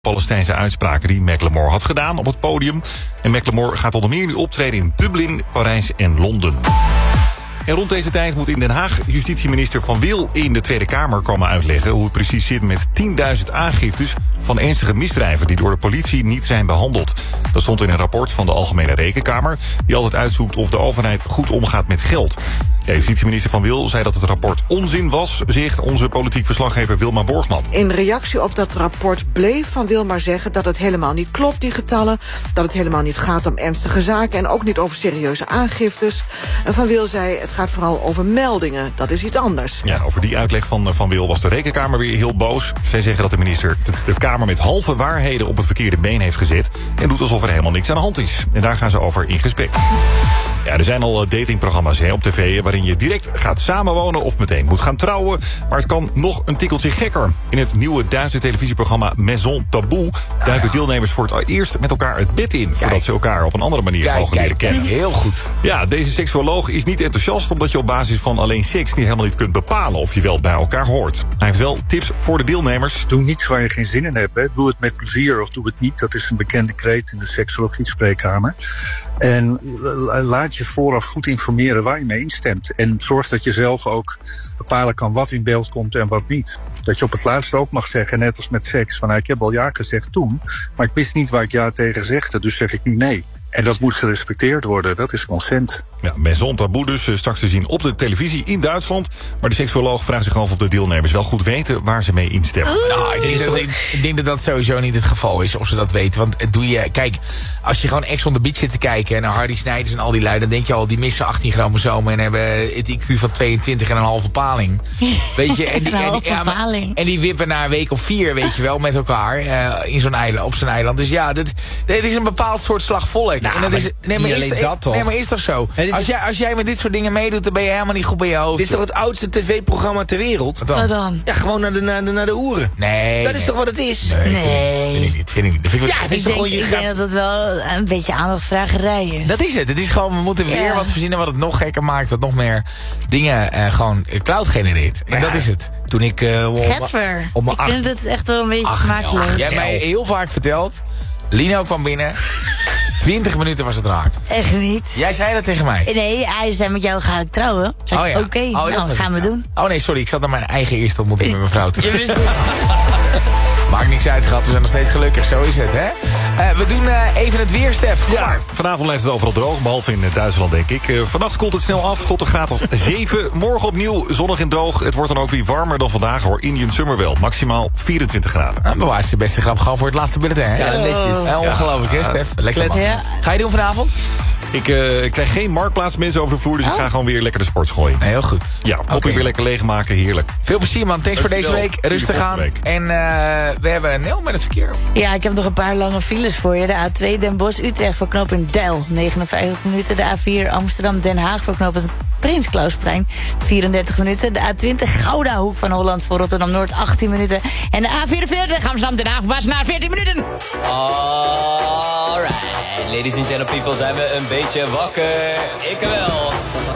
Palestijnse uitspraken die Macklemore had gedaan op het podium. En Macklemore gaat onder meer nu optreden in Dublin, Parijs en Londen. En rond deze tijd moet in Den Haag justitieminister Van Wil in de Tweede Kamer komen uitleggen hoe het precies zit met 10.000 aangiftes van ernstige misdrijven die door de politie niet zijn behandeld. Dat stond in een rapport van de Algemene Rekenkamer, die altijd uitzoekt of de overheid goed omgaat met geld. Ja, justitieminister Van Wil zei dat het rapport onzin was, zegt onze politiek verslaggever Wilma Borgman. In reactie op dat rapport bleef Van Wil maar zeggen dat het helemaal niet klopt, die getallen. Dat het helemaal niet gaat om ernstige zaken en ook niet over serieuze aangiftes. En Van Wil zei, het gaat vooral over meldingen. Dat is iets anders. Ja, over die uitleg van Wil was de Rekenkamer weer heel boos. Zij zeggen dat de minister de Kamer met halve waarheden op het verkeerde been heeft gezet en doet alsof er helemaal niks aan de hand is. En daar gaan ze over in gesprek. Ja, er zijn al datingprogramma's op tv waarin je direct gaat samenwonen of meteen moet gaan trouwen. Maar het kan nog een tikkeltje gekker. In het nieuwe Duitse televisieprogramma Maison Taboe duiken deelnemers voor het eerst met elkaar het bed in, voordat ze elkaar op een andere manier mogen leren kennen. Heel goed. Ja, deze seksuoloog is niet enthousiast omdat je op basis van alleen seks helemaal niet kunt bepalen of je wel bij elkaar hoort. Hij heeft wel tips voor de deelnemers. Doe niets waar je geen zin in hebt. Hè. Doe het met plezier of doe het niet. Dat is een bekende kreet in de seksologie-spreekkamer. En laat je vooraf goed informeren waar je mee instemt. En zorg dat je zelf ook bepalen kan wat in beeld komt en wat niet. Dat je op het laatste ook mag zeggen, net als met seks, van ik heb al ja gezegd toen, maar ik wist niet waar ik ja tegen zegde, dus zeg ik nu nee. En dat moet gerespecteerd worden, dat is consent. Ja, Maison Taboe dus straks te zien op de televisie in Duitsland. Maar de seksuoloog vraagt zich af of de deelnemers wel goed weten waar ze mee instemmen. Nou, ik denk dat dat sowieso niet het geval is, of ze dat weten. Want kijk, als je gewoon Ex on the Beach zit te kijken en naar Hardy Snijders en al die lui, dan denk je al, die missen 18 chromosomen en hebben het IQ van 22 en een halve paling. Weet je, en die wippen na een week of 4, weet je wel, met elkaar in zo'n eiland, op zo'n eiland. Dus ja, dit is een bepaald soort slag volk. Nou, en dat is, maar is toch zo? Als jij met dit soort dingen meedoet, dan ben je helemaal niet goed bij je hoofd. Dit is toch het oudste tv-programma ter wereld? Wat dan? Ja, gewoon naar de oeren. Nee. Dat is toch wat het is? Nee. Vind ik niet. Ja, het is toch gewoon je Ik denk dat het wel een beetje aandachtsvragerij is. Dat is het. Het is gewoon, we moeten weer wat verzinnen wat het nog gekker maakt. Wat nog meer dingen gewoon cloud genereert. En dat is het. Toen ik Getver. Ik vind het echt wel een beetje smakeloos. Jij hebt mij heel vaak verteld. Lino kwam binnen. 20 minuten was het raak. Echt niet. Jij zei dat tegen mij. Nee, hij zei met jou ga ik trouwen. Oké, nou gaan we doen. Oh nee, sorry. Ik zat naar mijn eigen eerste ontmoeting met mijn vrouw te doen. Maakt niks uit, schat. We zijn nog steeds gelukkig. Zo is het, hè? We doen even het weer, Stef. Ja, vanavond blijft het overal droog, behalve in Duitsland, denk ik. Vannacht koelt het snel af tot een graad of 7. Morgen opnieuw zonnig en droog. Het wordt dan ook weer warmer dan vandaag, hoor. Indian Summer wel. Maximaal 24 graden. Bewaar is de beste grap gewoon voor het laatste bulletin, hè? Ja, netjes. Ongelooflijk, hè, Stef? Lekker, man. Ja. Ga je doen vanavond? Ik krijg geen marktplaatsmensen over de vloer, dus ik ga gewoon weer lekker de sport gooien. Nee, heel goed. Ja, ook weer lekker leegmaken, heerlijk. Veel plezier, man. Thanks voor deze week. Rustig aan. En we hebben Nel met het verkeer. Ja, ik heb nog een paar lange files voor je. De A2 Den Bosch-Utrecht voor knooppunt Deil, 59 minuten. De A4 Amsterdam-Den Haag voor knooppunt Prins Klausplein, 34 minuten. De A20 Gouda Hoek van Holland voor Rotterdam-Noord, 18 minuten. En de A44 Amsterdam-Den Haag was na 14 minuten. Alright, ladies and gentlemen, people, zijn we een beetje wakker. Ik wel.